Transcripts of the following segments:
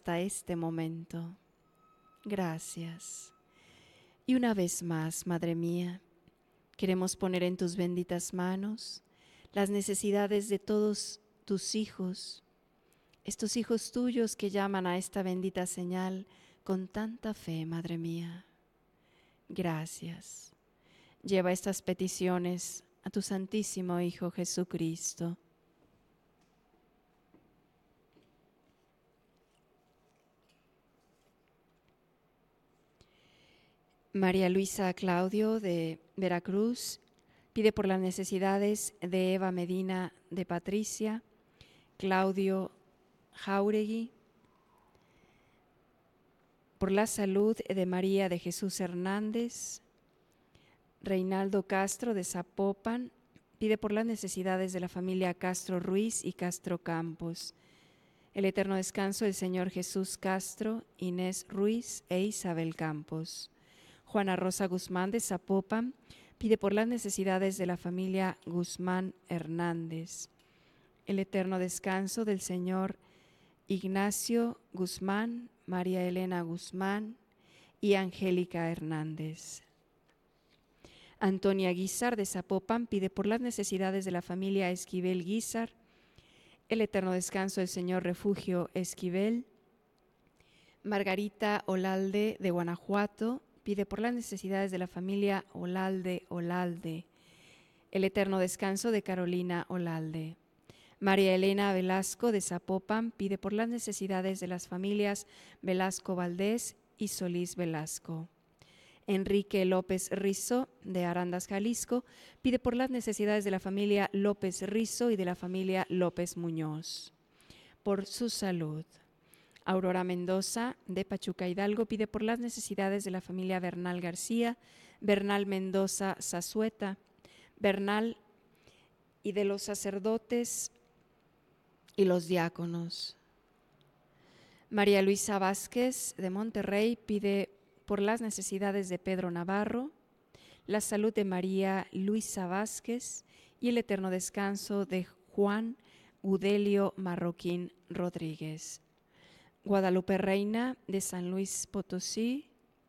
hasta este momento. Gracias. Y una vez más, Madre mía, queremos poner en tus benditas manos las necesidades de todos tus hijos, estos hijos tuyos que llaman a esta bendita señal con tanta fe, Madre mía. Gracias. Lleva estas peticiones a tu Santísimo Hijo Jesucristo. María Luisa Claudio de Veracruz pide por las necesidades de Eva Medina de Patricia, Claudio Jauregui, por la salud de María de Jesús Hernández. Reinaldo Castro de Zapopan pide por las necesidades de la familia Castro Ruiz y Castro Campos. El eterno descanso del Señor Jesús Castro, Inés Ruiz e Isabel Campos. Juana Rosa Guzmán de Zapopan pide por las necesidades de la familia Guzmán Hernández. El eterno descanso del Señor Ignacio Guzmán, María Elena Guzmán y Angélica Hernández. Antonia Guizar de Zapopan pide por las necesidades de la familia Esquivel Guizar. El eterno descanso del Señor Refugio Esquivel. Margarita Olalde de Guanajuato pide por las necesidades de la familia Olalde. El eterno descanso de Carolina Olalde. María Elena Velasco de Zapopan pide por las necesidades de las familias Velasco Valdés y Solís Velasco. Enrique López Rizo de Arandas, Jalisco, pide por las necesidades de la familia López Rizo y de la familia López Muñoz. Por su salud. Aurora Mendoza de Pachuca, Hidalgo, pide por las necesidades de la familia Bernal García, Bernal Mendoza Zazueta, Bernal y de los sacerdotes y los diáconos. María Luisa Vázquez de Monterrey pide por las necesidades de Pedro Navarro, la salud de María Luisa Vázquez y el eterno descanso de Juan Udelio Marroquín Rodríguez. Guadalupe Reina de San Luis Potosí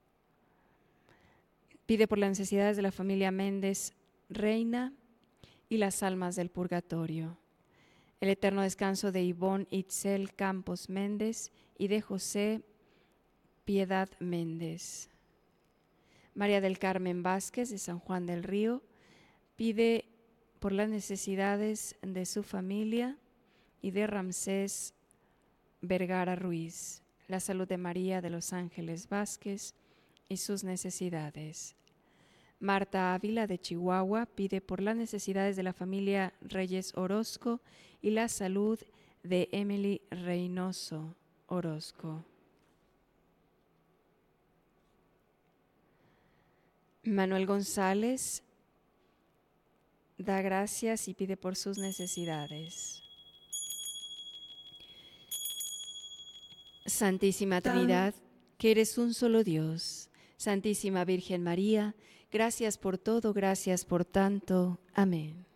pide por las necesidades de la familia Méndez Reina y las almas del purgatorio. El eterno descanso de Ivonne Itzel Campos Méndez y de José Piedad Méndez. María del Carmen Vázquez de San Juan del Río pide por las necesidades de su familia y de Ramsés Vergara Ruiz, la salud de María de los Ángeles Vázquez y sus necesidades. Marta Ávila de Chihuahua pide por las necesidades de la familia Reyes Orozco y la salud de Emily Reynoso Orozco. Manuel González da gracias y pide por sus necesidades. Santísima Trinidad, que eres un solo Dios, Santísima Virgen María, gracias por todo, gracias por tanto. Amén.